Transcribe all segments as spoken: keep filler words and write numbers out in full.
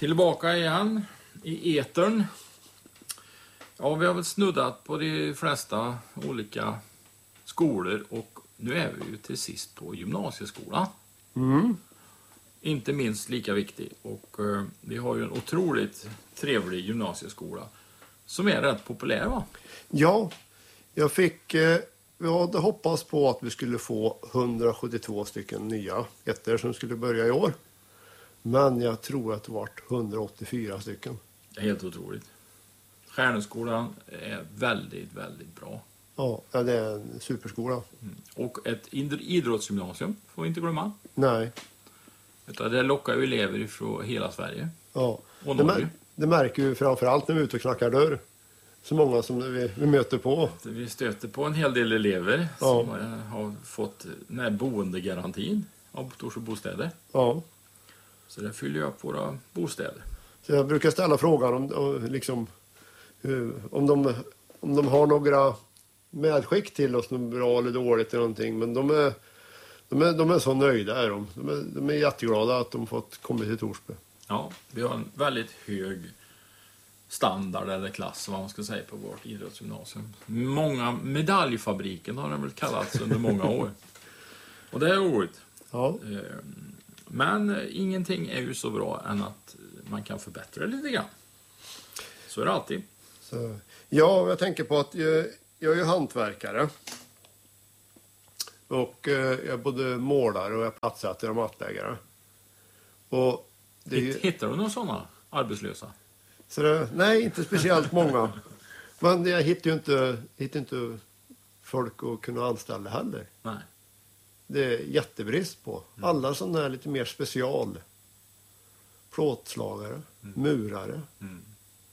Tillbaka igen i etern. Ja, vi har väl snuddat på de flesta olika skolor och nu är vi ju till sist på gymnasieskolan. Mm. Inte minst lika viktig. Och eh, vi har ju en otroligt trevlig gymnasieskola som är rätt populär, va? Ja, jag fick... Eh, vi hade hoppats på att vi skulle få hundrasjuttiotvå stycken nya ettor som skulle börja i år. Men jag tror att det varit hundraåttiofyra stycken. Det är helt otroligt. Stjärneskolan är väldigt, väldigt bra. Ja, det är en superskola. Mm. Och ett idrottsgymnasium får vi inte glömma. Nej. Utan det lockar ju elever från hela Sverige. Ja, och det, Norge. mär, det märker vi framförallt när vi är ute och knackar dörr. Så många som vi, vi möter på. Vi stöter på en hel del elever ja. som har fått den här boendegarantin av Torsby bostäder. Ja. Så det fyller upp våra bostäder. Så jag brukar ställa frågan om, om, liksom, hur, om, de, om de har några medskick till oss, något bra eller dåligt eller någonting. Men de är, de är, de är så nöjda. Är de. De, är, de är jätteglada att de fått komma till Torsby. Ja, vi har en väldigt hög standard eller klass, vad man ska säga, på vårt idrottsgymnasium. Många medaljfabriken har den väl kallats under många år. Och det är roligt. Ja. Men ingenting är ju så bra än att man kan förbättra det lite grann. Så är det alltid. Så, ja, jag tänker på att jag, jag är ju hantverkare. Och eh, jag är både målare och jag platssätter och mattläggare. Och det är ju... Hittar du några sådana arbetslösa? Så det, nej, inte speciellt många. Men jag hittar ju inte, hittar inte folk att kunna anställa heller. Nej. Det är jättebrist på. Mm. Alla sådana här lite mer special. Plåtslagare, mm. murare. Mm.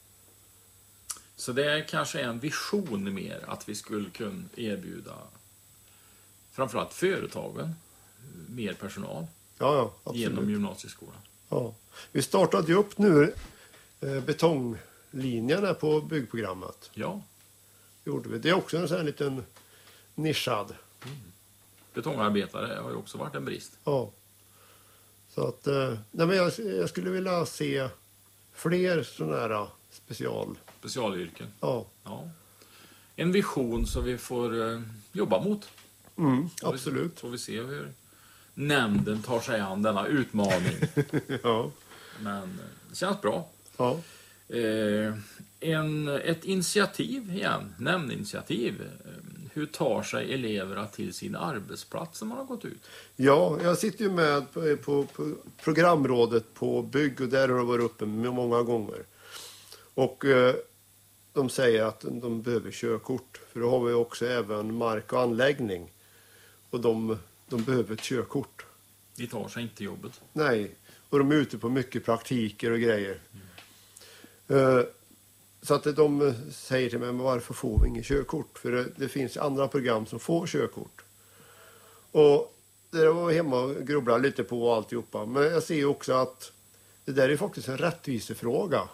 Så det är kanske en vision mer att vi skulle kunna erbjuda framförallt företagen mer personal. Ja, ja, absolut. Genom gymnasieskolan. Ja. Vi startade ju upp nu eh, betonglinjerna på byggprogrammet. Ja. Gjorde vi. Det är också en sån här liten nischad. Mm. Betongarbetare har ju också varit en brist. Ja. Så att, eh, nej men jag, jag skulle vilja se fler sådana här special. Specialyrken. Ja. Ja. En vision som vi får eh, jobba mot. Mm, får absolut. Vi, får vi se hur nämnden tar sig an denna utmaning. Ja. Men eh, det känns bra. Ja. Eh, en, ett initiativ igen, nämndinitiativ. Eh, hur tar sig eleverna till sin arbetsplats när man har gått ut? Ja, jag sitter ju med på, på, på programrådet på bygg och där har det varit uppe många gånger. Och eh, de säger att de behöver körkort. För då har vi också även mark och anläggning. Och de, de behöver ett körkort. De tar sig inte jobbet. Nej, och de är ute på mycket praktiker och grejer. Mm. Eh, så att de säger till mig, men varför får vi inget körkort? För det, det finns andra program som får körkort. Och det var hemma och grubbla lite på alltihopa. Men jag ser ju också att det där är faktiskt en rättvisefråga.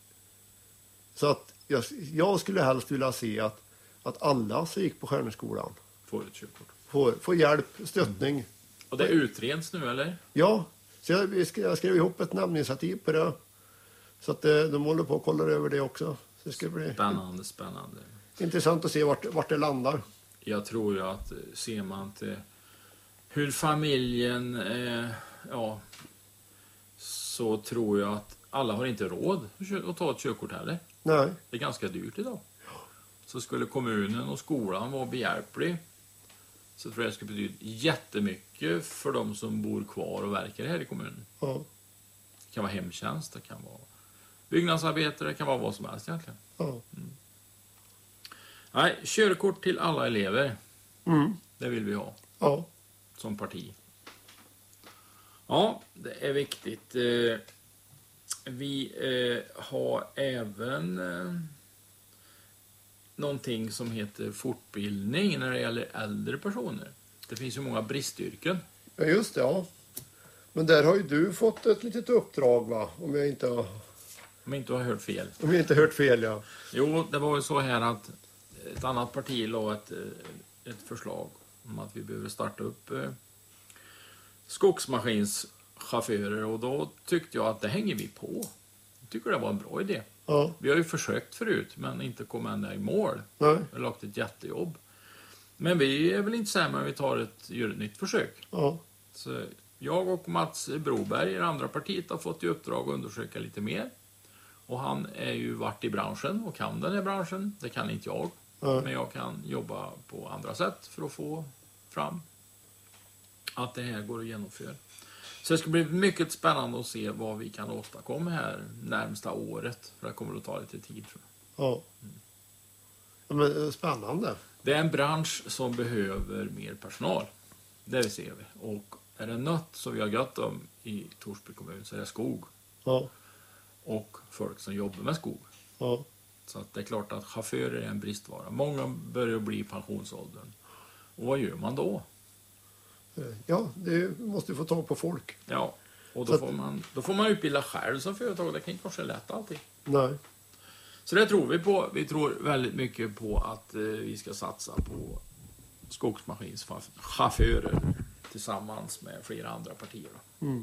Så att jag, jag skulle helst vilja se att, att alla som gick på Stjärneskolan får ett körkort. Får, får hjälp, stöttning. Mm. Och det utreds nu, eller? Ja, så jag, jag skrev ihop ett namninitiativ på det. Så att de håller på och kollar över det också. Så det ska bli spännande, spännande. Intressant att se vart, vart det landar. Jag tror ju att ser man till hur familjen eh, ja, så tror jag att alla har inte råd att ta ett körkort heller. Nej. Det är ganska dyrt idag. Så skulle kommunen och skolan vara behjälplig, så tror jag det skulle betyda jättemycket för de som bor kvar och verkar här i kommunen. Ja. Det kan vara hemtjänst, det kan vara byggnadsarbetare, det kan vara vad som helst egentligen. Ja. Mm. Nej, körkort till alla elever. Mm. Det vill vi ha. Ja. Som parti. Ja, det är viktigt. Vi har även någonting som heter fortbildning när det gäller äldre personer. Det finns ju många bristyrken. Ja, just det, ja. Men där har ju du fått ett litet uppdrag, va? Om jag inte har, Om jag inte har hört fel. om jag inte hört fel, ja. Jo, det var ju så här att ett annat parti la ett, ett förslag om att vi behöver starta upp skogsmaskinschaufförer, och då tyckte jag att det hänger vi på. tycker det var en bra idé. Ja. Vi har ju försökt förut, men inte kommit ända i mål. Nej. Vi har lagt ett jättejobb. Men vi är väl inte sämre om vi tar ett, gör ett nytt försök. Ja. Så jag och Mats Broberg i det andra partiet har fått i uppdrag att undersöka lite mer. Och han är ju varit i branschen och kan den här branschen. Det kan inte jag. Ja. Men jag kan jobba på andra sätt för att få fram att det här går att genomföra. Så det ska bli mycket spännande att se vad vi kan åstadkomma här närmsta året. För det kommer att ta lite tid, tror jag. Ja. Ja, men eh, spännande. Det är en bransch som behöver mer personal. Det ser vi. Och är det något som vi har gött om i Torsby kommun så är det skog. Ja. Och folk som jobbar med skog. Ja. Så att det är klart att chaufförer är en bristvara. Många börjar bli i pensionsåldern. Och vad gör man då? Eh, Ja, det måste ju få tag på folk. Ja, och då, Så att- får man, då får man utbilda själv som företag. Det kan inte vara så lätt alltid. Nej. Så det tror vi på. Vi tror väldigt mycket på att eh, vi ska satsa på skogsmaskinschaufförer tillsammans med flera andra partier. Då. Mm.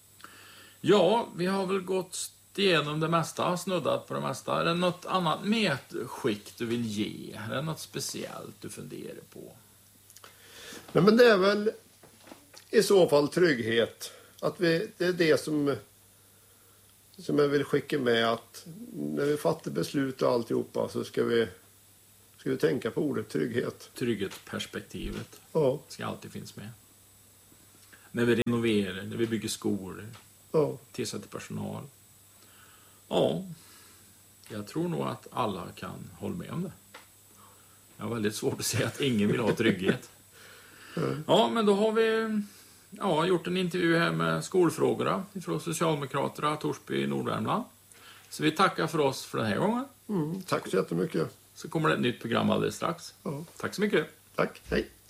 Ja, vi har väl gått igenom det mesta, snuddat på det mesta. Är det något annat medskick du vill ge? Är det något speciellt du funderar på? Nej, men det är väl i så fall trygghet. Att vi, det är det som, som jag vill skicka med, att när vi fattar beslut och alltihopa så ska vi, ska vi tänka på ordet trygghet. Trygghetsperspektivet Ja, ska alltid finnas med. När vi renoverar, när vi bygger skolor, ja, tillsätter personal. Ja, jag tror nog att alla kan hålla med om det. Jag har väldigt svårt att säga att ingen vill ha trygghet. Ja, men då har vi ja, gjort en intervju här med skolfrågorna från Socialdemokraterna, Torsby, Nordvärmland. Så vi tackar för oss för den här gången. mm, tack så jättemycket. Så kommer det ett nytt program alldeles strax. Ja, Tack så mycket. tack, hej.